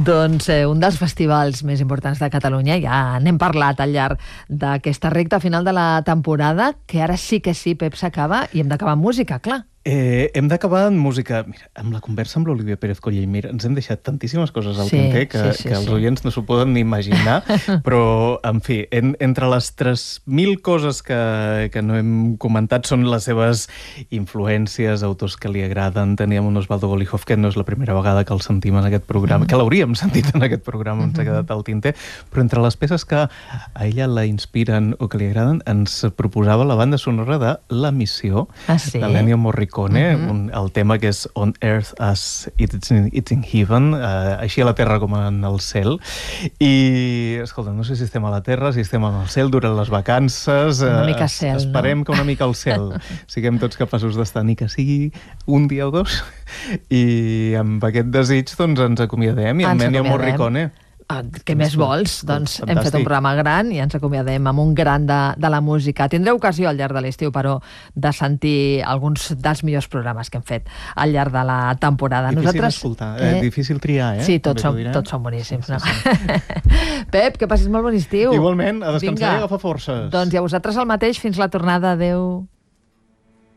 Doncs un dels festivals més importants de Catalunya, ja n'hem parlat al llarg d'aquesta recta final de la temporada, que ara sí que sí, Pep, s'acaba i hem d'acabar amb música, clar. Hem d'acabar amb música. Mira, amb la conversa amb l'Olivia Pérez Coller, mira, ens hem deixat tantíssimes coses al tinter que els oients no s'ho poden ni imaginar, però, en fi, entre les 3.000 coses que no hem comentat són les seves influències, autors que li agraden. Teníem un Osvaldo Golijov, que no és la primera vegada que el sentim en aquest programa, que l'hauríem sentit en aquest programa, ens ha quedat al tinter, però entre les peces que a ella la inspiren o que li agraden, ens proposava la banda sonora de La Missió, de l'Ennio Morricone, el tema que és On Earth as It's in Heaven, així a la Terra com en el cel. I, escolta, no sé si estem a la Terra, si estem al cel durant les vacances. Una mica cel, esperem que una mica al cel siguem tots capaços d'estar, ni que sigui un dia o dos. I amb aquest desig doncs ens acomiadem, i amb Ennio Morricone. Què més vols? Doncs hem fet un programa gran i ens acomiadem amb un gran de la música. Tindreu ocasió al llarg de l'estiu, però, de sentir alguns dels millors programes que hem fet al llarg de la temporada. Difícil escoltar, difícil triar, Sí, tots són boníssims. Pep, que passis molt bon estiu. Igualment, a descansar i agafar forces. Doncs i a vosaltres el mateix, fins la tornada. Adéu.